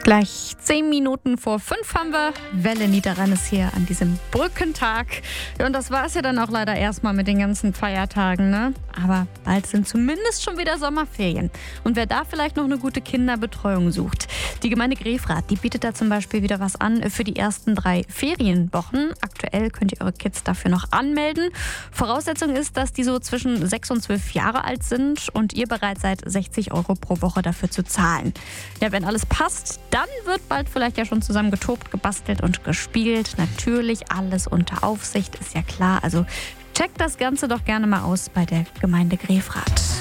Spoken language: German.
Gleich 10 Minuten vor 5 haben wir Welle Niederrheines hier an diesem Brückentag. Ja, und das war es ja dann auch leider erstmal mit den ganzen Feiertagen, ne? Aber bald sind zumindest schon wieder Sommerferien. Und wer da vielleicht noch eine gute Kinderbetreuung sucht, die Gemeinde Grefrath, die bietet da zum Beispiel wieder was an für die ersten 3 Ferienwochen. Aktuell könnt ihr eure Kids dafür noch anmelden. Voraussetzung ist, dass die so zwischen 6 und 12 Jahre alt sind und ihr bereit seid, 60 € pro Woche dafür zu zahlen. Ja, wenn alles passt, dann wird bald vielleicht ja schon zusammen getobt, gebastelt und gespielt. Natürlich alles unter Aufsicht, ist ja klar. Also checkt das Ganze doch gerne mal aus bei der Gemeinde Grefrath.